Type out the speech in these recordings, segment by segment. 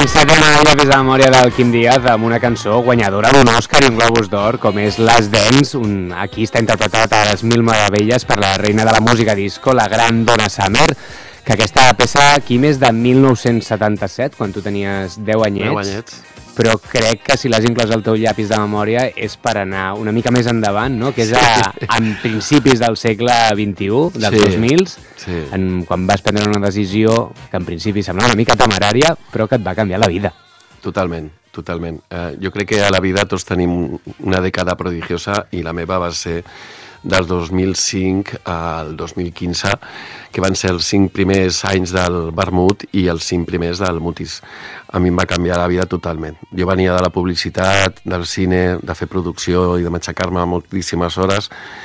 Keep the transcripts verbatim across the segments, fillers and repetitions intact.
Comencem amb el llapis de memòria del Quim Díaz amb una cançó guanyadora d'un Òscar i un Globus d'Or, com és Last Dance. Un... Aquí està interpretat a les Mil Meravelles per la reina de la música disco, la gran Donna Summer, que aquesta peça, Quim, és de mil nou-cents setanta-set, quan tu tenies deu anyets. deu anyets. Però crec que si l'has inclòs al teu llapis de memòria és per anar una mica més endavant, no? Que és a, en principis del segle vint-i-u, dels sí, dos mil, sí. en, quan vas prendre una decisió que en principi semblava una mica temerària, però que et va canviar la vida. Totalment, totalment. Uh, jo crec que a la vida tots tenim una dècada prodigiosa i la meva va ser del dos mil cinc al dos mil quinze, que van ser els cinc primers anys del vermut i els cinc primers del mutis. A mi em va canviar la vida totalment. Jo venia de la publicitat, del cine, de fer producció i de matxacar-me moltíssimes hores,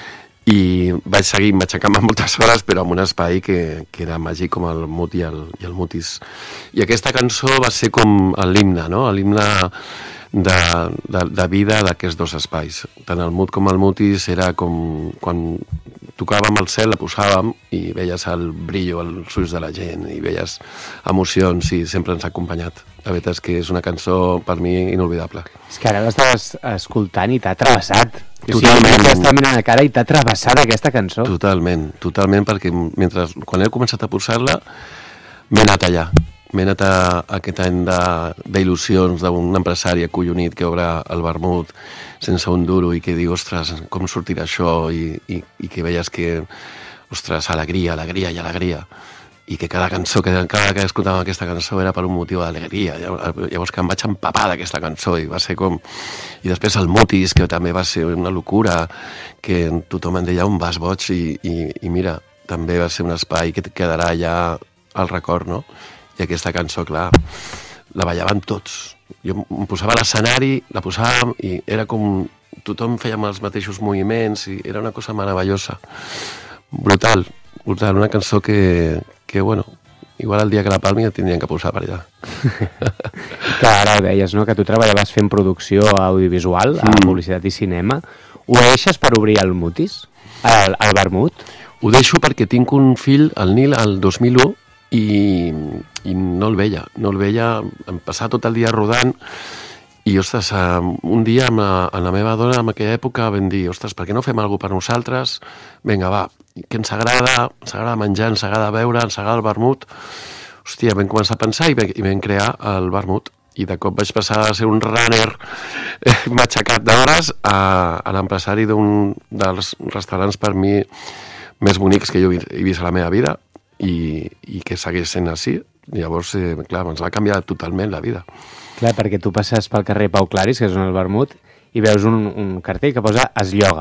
i vaig seguir matxacant-me moltes hores, però en un espai que, que era màgic com el mut i el, i el mutis. I aquesta cançó va ser com l'himne, no? L'himne de, de, de vida d'aquests dos espais. Tant el mut com el mutis era com quan tocàvem el cel, la posàvem i veies el brillo als ulls de la gent i veies emocions i sempre ens ha acompanyat. La veritat és que és una cançó per mi inolvidable. És que ara l'estaves escoltant i t'ha travessat. Totalment. O sigui, t'està mirant a cara i t'ha travessat aquesta cançó. Totalment, totalment, perquè mentre, quan he començat a posar-la m'he anat allà. M'he anat a, a aquest any d'il·lusions d'un empresari acollonit que obre el vermut sense un duro i que diu, ostres, com sortirà això? I, i, i que veies que, ostres, alegria, alegria i alegria. I que cada cançó, que cada que escoltàvem aquesta cançó era per un motiu d'alegria. Llavors que em vaig empapar d'aquesta cançó i va ser com... I després el mutis, que també va ser una locura, que tothom em deia, on vas, boig? I, i, i mira, també va ser un espai que et quedarà allà al record, no? I aquesta cançó, clar, la ballaven tots. Jo em posava a l'escenari, la posàvem i era com... Tothom fèiem els mateixos moviments i era una cosa meravellosa. Brutal, brutal. Una cançó que, que bueno, igual el dia que la palmi la tindrien que posar per allà. Que ara deies, no?, que tu treballaves fent producció audiovisual, a mm. publicitat i cinema. Ho deixes per obrir el mutis? El, el vermut? Ho deixo perquè tinc un fill, el Nil, el dos mil u, i, i no el veia, no el veia, em passava tot el dia rodant i, ostres, un dia amb la, amb la meva dona en aquella època vam dir, ostres, per què no fem alguna per nosaltres? Vinga, va, que ens agrada, ens agrada menjar, ens agrada beure, ens agrada el vermut. Hòstia, vam començar a pensar i vam, i vam crear el vermut i de cop vaig passar a ser un runner eh, matxacat d'hores a, a l'empresari d'un dels restaurants per mi més bonics que jo he vist a la meva vida. I, i que segueix sent així. Llavors, eh, clar, ens va canviar totalment la vida. Clar, perquè tu passes pel carrer Pau Claris, que és on el vermut, i veus un, un cartell que posa es lloga.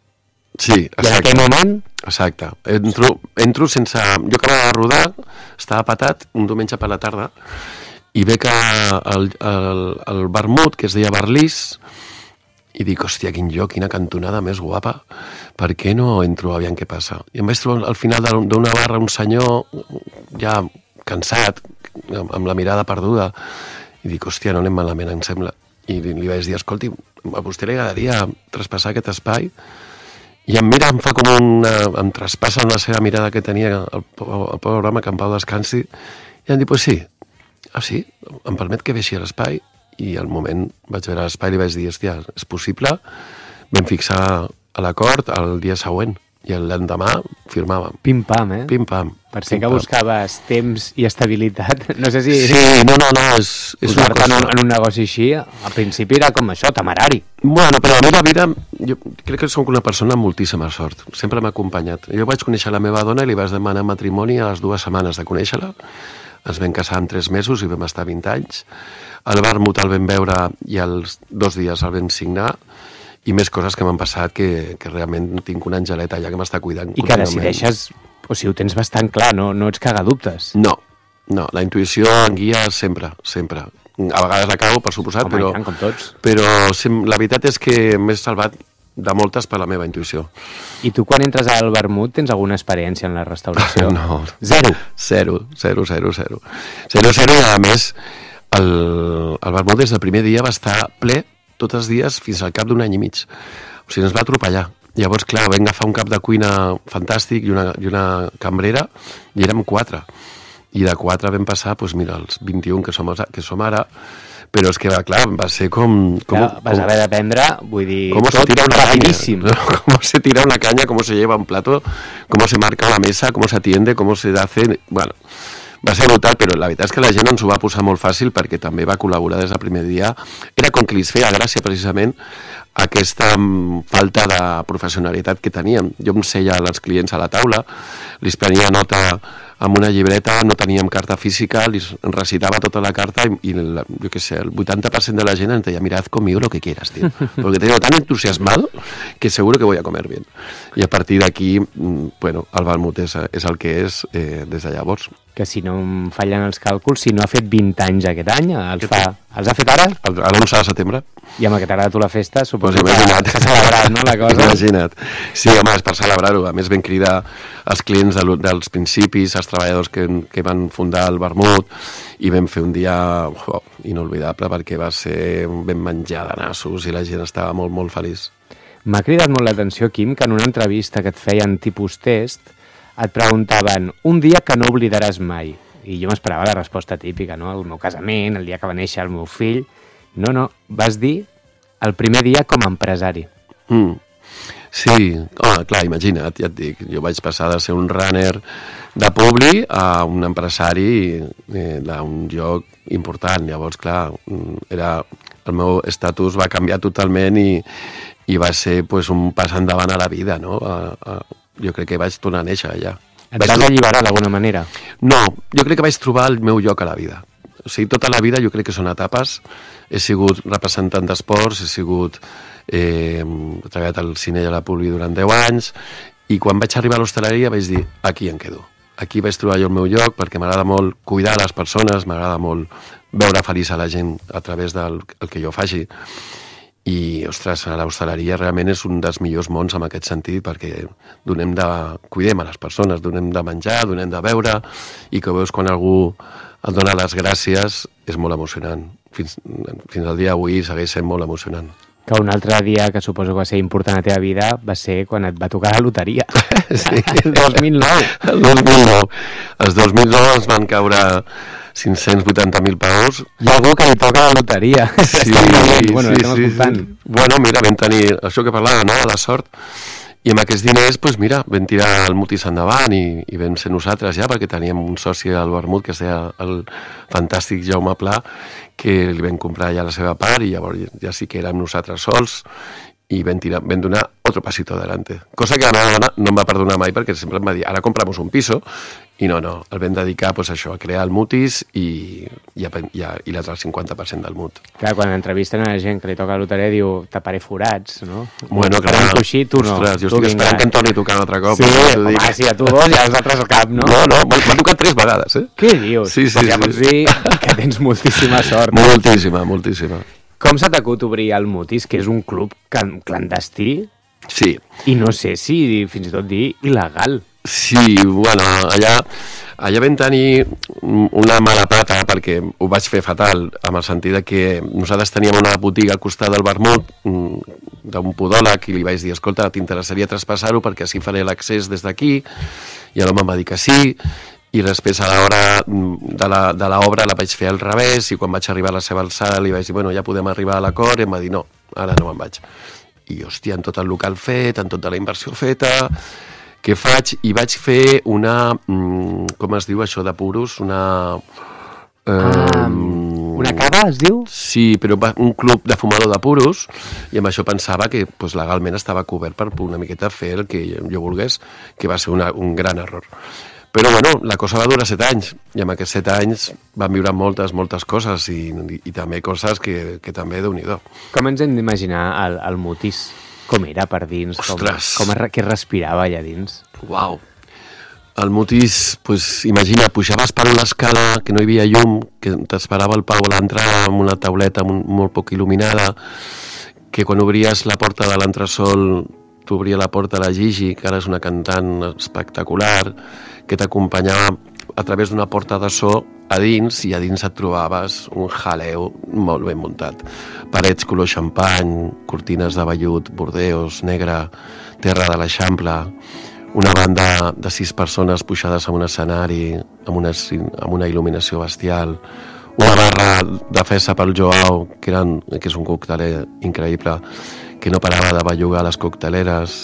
Sí, exacte. I en aquell moment... Exacte. Entro, entro sense... Jo acabava de rodar, estava patat, un diumenge per la tarda, i veig que el, el, el vermut, que es deia Barlís, i dic, hòstia, quin lloc, quina cantonada més guapa, per què no entro, aviam què passa? I em vaig trobar al final d'una barra un senyor ja cansat, amb la mirada perduda, i dic, hòstia, no anem malament, em sembla. I li, li vaig dir, escolti, a vostè li agradaria traspassar aquest espai? I em mira, em fa com una... em traspassa amb la seva mirada que tenia el, el programa que en Pau descansi, i em diu, pues sí, ah sí, em permet que veixi l'espai? I al moment vaig veure l'espai i li vaig dir, hòstia, és possible? Vam fixar a l'acord el dia següent i l'endemà firmàvem. Pim-pam, eh? Pim-pam. Per ser que buscaves temps i estabilitat. No sé si... Sí, no, no, no, és, és una cosa... En un, en un negoci així, al principi era com això, temerari. Bueno, però la meva vida, jo crec que soc una persona amb moltíssima sort. Sempre m'ha acompanyat. Jo vaig conèixer la meva dona i li vaig demanar matrimoni a les dues setmanes de conèixer-la. Ens vam casar en tres mesos i vam estar vint anys. El vermut el vam veure i als dos dies el vam signar i més coses que m'han passat que, que realment tinc una angeleta allà que m'està cuidant. I que decideixes, o sigui, ho tens bastant clar, no, no ets cagadubtes. No, no, la intuïció em guia sempre, sempre. A vegades la cago, per suposat, Home, però, tant, com tots. però la veritat és que m'he salvat de moltes per la meva intuïció. I tu quan entres al vermut tens alguna experiència en la restauració? No. Zero? Zero, zero, zero, zero. Zero, zero, i a més, el, el vermut des del primer dia va estar ple tots els dies fins al cap d'un any i mig. O sigui, ens va atropellar. Llavors, clar, vam agafar un cap de cuina fantàstic i una, i una cambrera i érem quatre. i de quatre vam passar, doncs mira, els vint-i-un que som, que som ara, però és que, clar, va ser com... com clar, vas com, haver d'aprendre, vull dir, cómo tot se tira una rapidíssim. caña, ¿no? Cómo se tira una caña, cómo se lleva un plato, cómo se marca una mesa, cómo se atiende, cómo se hace... Bueno, va ser brutal, però la veritat és que la gent ens ho va posar molt fàcil perquè també va col·laborar des del primer dia. Era com que li feia gràcia, precisament, aquesta falta de professionalitat que teníem. Jo em seia als clients a la taula, li prenia nota amb una llibreta, no teníem carta física, li recitava tota la carta i, i la, jo què sé, el vuitanta per cent de la gent ens deia, mira, haz conmigo lo que quieras, tío, porque te digo tan entusiasmado que seguro que voy a comer bien. I a partir d'aquí, bueno, el vermut és, és el que és eh, des de llavors. Que si no em fallen els càlculs, si no ha fet vint anys aquest any, els, fa, els ha fet ara? A l'onze de setembre. I amb el que t'ha agradat la festa, suposo pues que s'ha celebrat, no, la cosa? Imagina't. Sí, home, és per celebrar-ho. A més, vam cridar els clients de, dels principis, els treballadors que, que van fundar el vermut, i vam fer un dia oh, inolvidable perquè va ser ben menjar de nassos i la gent estava molt, molt feliç. M'ha cridat molt l'atenció, Quim, que en una entrevista que et feien tipus test et preguntaven un dia que no oblidaràs mai. I jo m'esperava la resposta típica, no? El meu casament, el dia que va néixer el meu fill. No, no, vas dir el primer dia com a empresari. Mm. Sí, home, clar, imagina't, ja et dic, jo vaig passar de ser un runner de publi a un empresari eh, d'un lloc important. Llavors, clar, era, el meu estatus va canviar totalment i, i va ser pues, un pas endavant a la vida, no? A, a, jo crec que vaig tornar a néixer allà. Et vas alliberar d'alguna manera? No, jo crec que vaig trobar el meu lloc a la vida. O sigui, tota la vida jo crec que són etapes. He sigut representant d'esports, he sigut... Eh, he treballat al cine i a la publi durant deu anys, i quan vaig arribar a l'hostaleria vaig dir, aquí em quedo. Aquí vaig trobar jo el meu lloc, perquè m'agrada molt cuidar les persones, m'agrada molt veure feliç a la gent a través del el que jo faci. I, ostres, l'hostaleria realment és un dels millors mons en aquest sentit, perquè donem de, cuidem a les persones, donem de menjar, donem de beure, i que veus quan algú et dona les gràcies, és molt emocionant. Fins, fins al dia d'avui segueix sent molt emocionant. Que un altre dia que suposo que va ser important a la teva vida va ser quan et va tocar la loteria. Sí. El dos mil nou. El dos mil nou. El dos mil nou ens van caure cinc-cents vuitanta mil paus. Hi ha algú que li toca la loteria. Sí, bueno, sí, sí, sí. Bueno, mira, vam tenir això que parlava, no?, la sort. I amb aquests diners, doncs mira, vam tirar el mutis endavant i, i vam ser nosaltres ja, perquè teníem un soci al vermut que es deia el fantàstic Jaume Pla, que li vam comprar ja la seva part i llavors ja sí que érem nosaltres sols i vam, tirar, vam donar otro pasito adelante. Cosa que la meva dona no em va perdonar mai perquè sempre em va dir, ara compramos un piso, i no, no, el vam dedicar pues, això, a crear el mutis i, i, a, i, a, i l'altre cinquanta per cent del mut. Clar, quan entrevisten a la gent que li toca la loteria diu, taparé forats, no? Bueno, clar, un coixí, tu no. Ostres, jo tu estic esperant que em torni a tocar un altre cop. Sí, home, sí, a tu dos i als altres al cap, no? No, no, m'ha tocat tres vegades, eh? Què dius? Sí, sí, pues ja sí. pots dir que tens moltíssima sort. Moltíssima, moltíssima. Com s'ha t'acut obrir el Mutis, que és un club clandestí? Sí. I no sé si fins i tot dir il·legal. Sí, bueno, allà, allà vam tenir una mala pata perquè ho vaig fer fatal, amb el sentit que nosaltres teníem una botiga al costat del vermut d'un podòleg i li vaig dir, escolta, t'interessaria traspassar-ho perquè així faré l'accés des d'aquí, i l'home em va dir que sí, i després a l'hora de l'obra la vaig fer al revés, i quan vaig arribar a la seva alçada li vaig dir, bueno, ja podem arribar a l'acord, i em va dir, no, ara no me'n vaig. I, hòstia, en tot el local fet, en tota la inversió feta, què faig? I vaig fer una, com es diu això de puros? Una... Eh, ah, una cava, es diu? Sí, però un club de fumador de puros, i amb això pensava que pues, legalment estava cobert per una miqueta fer el que jo volgués, que va ser una, un gran error. Però, bueno, la cosa va durar set anys, i amb aquests set anys van viure moltes, moltes coses, i, i, i també coses que, que també déu-n'hi-do. Com ens hem d'imaginar el, el Mutis? Com era per dins? Ostres! Com, com què respirava allà dins? Uau! El Mutis, pues, imagina, pujaves per una escala que no hi havia llum, que t'esperava el Pau a l'entrada amb una tauleta molt poc il·luminada, que quan obries la porta de l'entresol t'obria la porta la Gigi, que ara és una cantant espectacular, que t'acompanyava a través d'una porta de so a dins, i a dins et trobaves un jaleo molt ben muntat. Parets color xampany, cortines de vellut, bordeus, negre, terra de l'Eixample, una banda de sis persones pujades a un escenari amb una, amb una il·luminació bestial, una barra de festa pel Joao, que, eren, que és un cocteler increïble, que no parava de bellugar les cocteleres,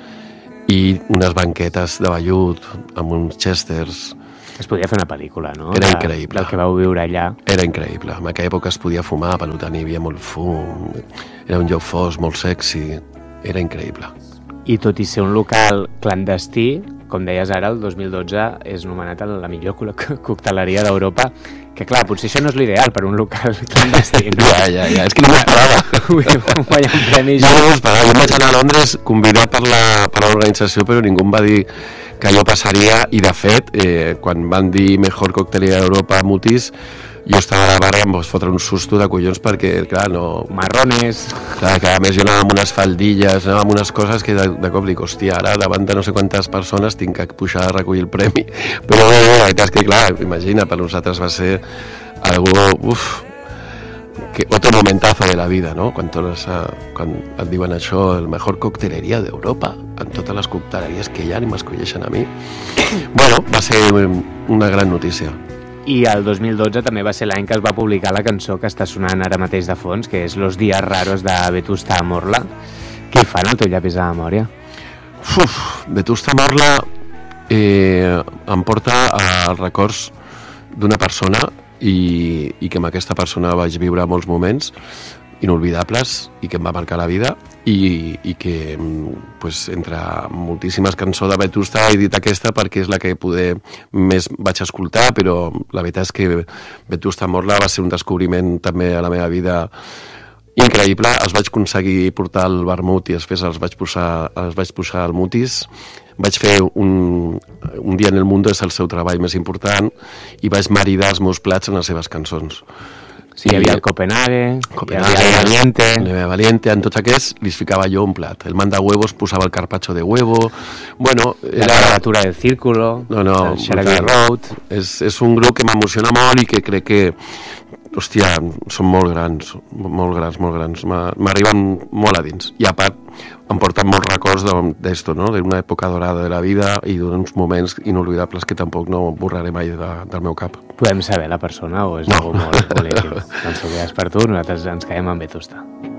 i unes banquetes de vellut amb uns chesters. Es podia fer una pel·lícula, no? Era de, increïble. Del que vau viure allà. Era increïble. En aquella època es podia fumar, per tant hi havia molt fum, era un lloc fos, molt sexy, era increïble. I tot i ser un local clandestí, com deies ara, el dos mil dotze és nomenat la millor cocteleria d'Europa, que clar, potser això no és l'ideal per un local clandestí, no? Ja, ja, ja, és que no m'ho esperava. Guanyar un premi. Jo no m'ho esperava, jo vaig anar a Londres convidat per l'organització, però ningú em va dir que allò passaria, i de fet, eh, quan van dir Mejor Cocteleria d'Europa a Mutis, jo estava a la barra i em vaig fotre un susto de collons perquè, clar, no... Marrones... Clar, que a més jo anava amb unes faldilles, anava amb unes coses que de, de cop dic, hòstia, ara davant de no sé quantes persones tinc que pujar a recollir el premi. Però bé, la veritat és que, clar, imagina, per nosaltres va ser algo, uf, que, otro momentazo de la vida, no? Quan, tornes a, quan et diuen això, el mejor cocteleria d'Europa, en totes les cocteleries que hi ha i m'escolleixen a mi. Bueno, va ser una gran notícia. I el dos mil dotze també va ser l'any que es va publicar la cançó que està sonant ara mateix de fons, que és Los días raros de Vetusta Morla. Què fan el teu llapis de memòria? Uf, Vetusta Morla eh, em porta als records d'una persona i, i que amb aquesta persona vaig viure molts moments inolvidables i que em va marcar la vida i, i que pues, entre moltíssimes cançons de Vetusta he dit aquesta perquè és la que poder més vaig escoltar, però la veritat és que Vetusta Morla va ser un descobriment també a la meva vida increïble. Els vaig aconseguir portar al vermut i després els vaig posar, els vaig posar al Mutis. Vaig fer un, un dia en el mundo, és el seu treball més important, i vaig maridar els meus plats en les seves cançons. Sí, hi havia el Copenhague, Copenhague, hi havia el Valiente... El Valiente, en tots aquests li ficava jo un plat. El manda huevos posava el carpaccio de huevo... Bueno, era... La quadratura del círculo, no, no, el Sharaby Road... És, és un grup que m'emociona molt i que crec que, hòstia, són molt grans, molt grans, molt grans. M'arriben molt a dins. I a part, em porten molts records d'esto, no? D'una època dorada de la vida i d'uns moments inolvidables que tampoc no borraré mai de, del meu cap. Podem saber la persona o és no. Algú molt, molt íntim? Doncs ho quedes per tu, nosaltres ens quedem amb Vetusta.